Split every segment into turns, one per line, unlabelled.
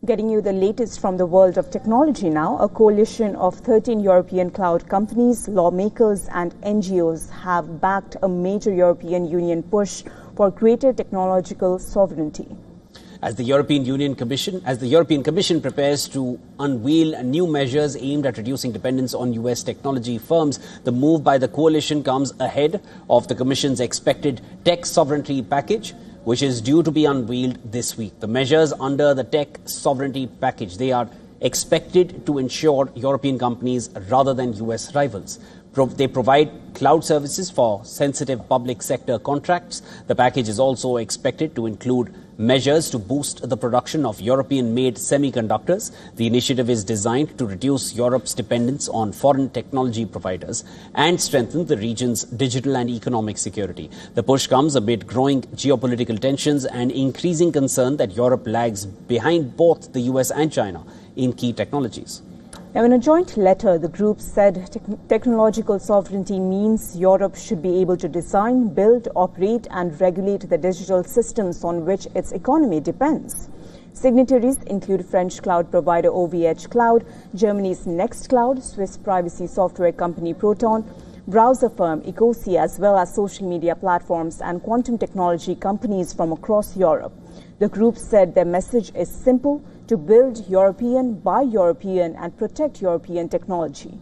Getting you the latest from the world of technology now, a coalition of 13 European cloud companies, lawmakers and NGOs have backed a major European Union push for greater technological sovereignty.
As the European Commission prepares to unveil new measures aimed at reducing dependence on US technology firms, the move by the coalition comes ahead of the Commission's expected tech sovereignty package, which is due to be unveiled this week. The measures under the tech sovereignty package, they are expected to ensure European companies rather than US rivals. They provide cloud services for sensitive public sector contracts. The package is also expected to include measures to boost the production of European-made semiconductors. The initiative is designed to reduce Europe's dependence on foreign technology providers and strengthen the region's digital and economic security. The push comes amid growing geopolitical tensions and increasing concern that Europe lags behind both the US and China in key technologies.
Now, in a joint letter, the group said technological sovereignty means Europe should be able to design, build, operate and regulate the digital systems on which its economy depends. Signatories include French cloud provider OVH Cloud, Germany's Nextcloud, Swiss privacy software company Proton, browser firm Ecosia, as well as social media platforms and quantum technology companies from across Europe. The group said their message is simple: to build European by European and protect European technology.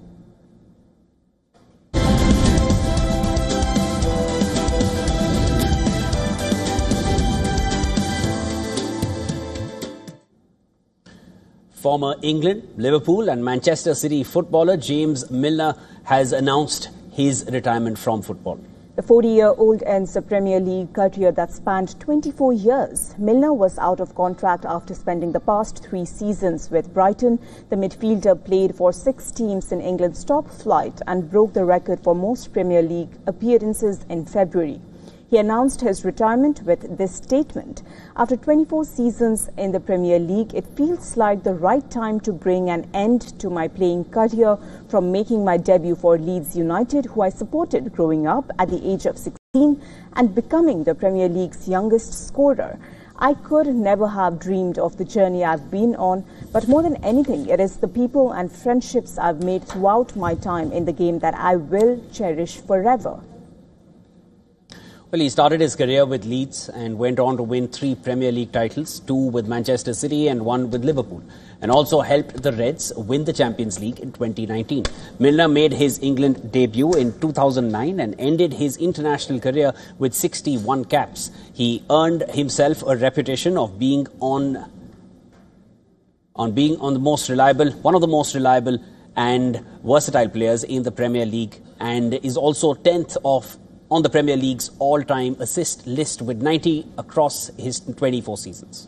Former England, Liverpool and Manchester City footballer James Milner has announced his retirement from football.
The 40-year-old ends a Premier League career that spanned 24 years. Milner was out of contract after spending the past 3 seasons with Brighton. The midfielder played for 6 teams in England's top flight and broke the record for most Premier League appearances in February. He announced his retirement with this statement: "After 24 seasons in the Premier League, it feels like the right time to bring an end to my playing career from making my debut for Leeds United, who I supported growing up at the age of 16, and becoming the Premier League's youngest scorer. I could never have dreamed of the journey I've been on, but more than anything, it is the people and friendships I've made throughout my time in the game that I will cherish forever."
Well, he started his career with Leeds and went on to win 3 Premier League titles, 2 with Manchester City and 1 with Liverpool, and also helped the Reds win the Champions League in 2019. Milner made his England debut in 2009 and ended his international career with 61 caps. He earned himself a reputation of being one of the most reliable and versatile players in the Premier League, and is also 10th on the Premier League's all-time assist list with 90 across his 24 seasons.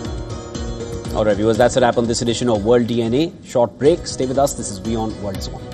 All right, viewers, that's a wrap on this edition of World DNA. Short break. Stay with us. This is Beyond World Zone.